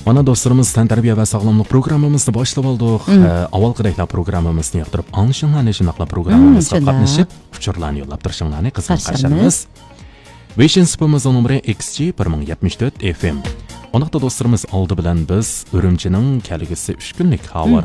Mana dostlarımız Tantarbiya ve Sağlamlık programımızda başlap aldık. Avvalgıdayla programımızı yoqtirib anışınlarni shunaqla programımızga qatnashib, uchurlarni yo'llab turishinglarni qizg'in qarshilaymiz. Vision spimiz nomeri XG 1074 FM. Onaqda dostlarımız oldi bilan biz Urumchining kelgisi 3 kunlik havo